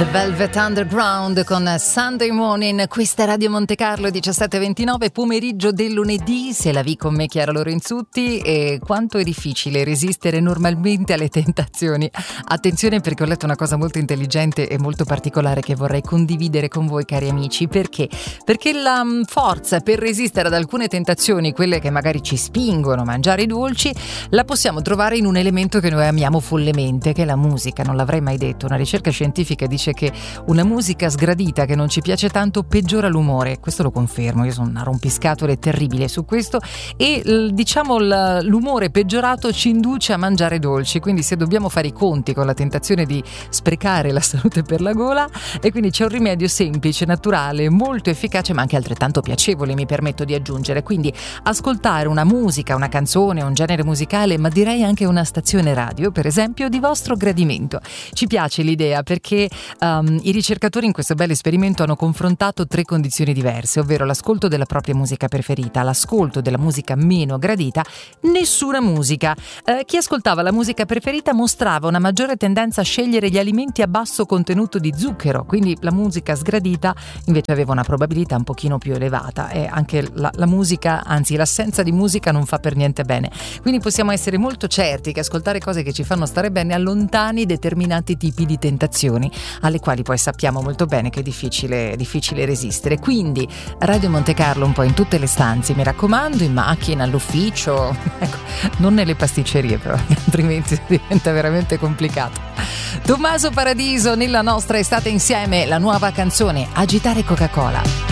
The Velvet Underground con Sunday Morning. Questa è Radio Monte Carlo, 17:29, pomeriggio del lunedì. Se la vi con me, Chiara Lorenzutti. E quanto è difficile resistere normalmente alle tentazioni. Attenzione, perché ho letto una cosa molto intelligente e molto particolare che vorrei condividere con voi, cari amici. Perché? Perché la forza per resistere ad alcune tentazioni, quelle che magari ci spingono a mangiare i dolci, la possiamo trovare in un elemento che noi amiamo follemente, che è la musica. Non l'avrei mai detto. Una ricerca scientifica dice che una musica sgradita che non ci piace tanto peggiora l'umore. Questo lo confermo, io sono una rompiscatole terribile su questo. E diciamo l'umore peggiorato ci induce a mangiare dolci, quindi se dobbiamo fare i conti con la tentazione di sprecare la salute per la gola, e quindi c'è un rimedio semplice, naturale, molto efficace ma anche altrettanto piacevole, mi permetto di aggiungere. Quindi ascoltare una musica, una canzone, un genere musicale, ma direi anche una stazione radio, per esempio, di vostro gradimento. Ci piace l'idea perché i ricercatori in questo bel esperimento hanno confrontato 3 condizioni diverse, ovvero l'ascolto della propria musica preferita, l'ascolto della musica meno gradita, nessuna musica. Chi ascoltava la musica preferita mostrava una maggiore tendenza a scegliere gli alimenti a basso contenuto di zucchero, quindi la musica sgradita invece aveva una probabilità un pochino più elevata. E anche la musica, anzi l'assenza di musica, non fa per niente bene. Quindi possiamo essere molto certi che ascoltare cose che ci fanno stare bene allontani determinati tipi di tentazioni, alle quali poi sappiamo molto bene che è difficile resistere. Quindi Radio Monte Carlo un po' in tutte le stanze, mi raccomando, in macchina, all'ufficio, ecco, non nelle pasticcerie però, altrimenti diventa veramente complicato. Tommaso Paradiso nella nostra estate insieme, la nuova canzone Agitare Coca-Cola.